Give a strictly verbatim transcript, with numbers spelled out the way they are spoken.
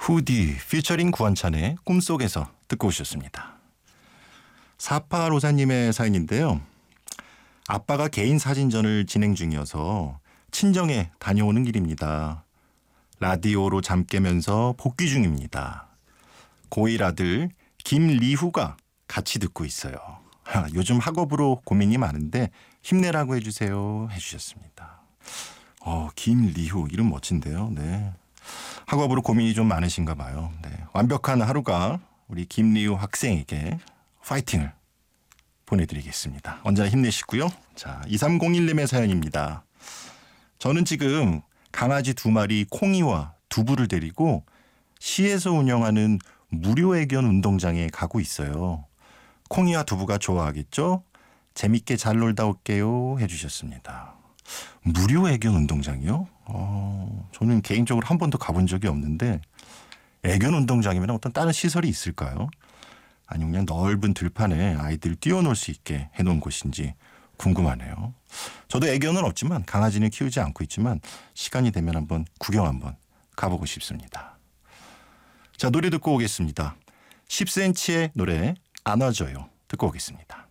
후디 피처링 구한찬의 꿈속에서 듣고 오셨습니다. 사팔오사님의 사연인데요. 아빠가 개인 사진전을 진행 중이어서 친정에 다녀오는 길입니다. 라디오로 잠 깨면서 복귀 중입니다. 고일 아들 김리후가 같이 듣고 있어요. 요즘 학업으로 고민이 많은데 힘내라고 해주세요 해주셨습니다. 어, 김리후 이름 멋진데요. 네. 학업으로 고민이 좀 많으신가 봐요. 네. 완벽한 하루가 우리 김리우 학생에게 파이팅을 보내드리겠습니다. 언제나 힘내시고요. 자, 이삼공일님의 사연입니다. 저는 지금 강아지 두 마리 콩이와 두부를 데리고 시에서 운영하는 무료 애견 운동장에 가고 있어요. 콩이와 두부가 좋아하겠죠? 재밌게 잘 놀다 올게요 해주셨습니다. 무료 애견 운동장이요? 어, 저는 개인적으로 한 번도 가본 적이 없는데 애견 운동장이면 어떤 다른 시설이 있을까요? 아니면 그냥 넓은 들판에 아이들 뛰어놀 수 있게 해놓은 곳인지 궁금하네요. 저도 애견은 없지만 강아지는 키우지 않고 있지만 시간이 되면 한번 구경 한번 가보고 싶습니다. 자, 노래 듣고 오겠습니다. 십 센티미터의 노래 안아줘요 듣고 오겠습니다.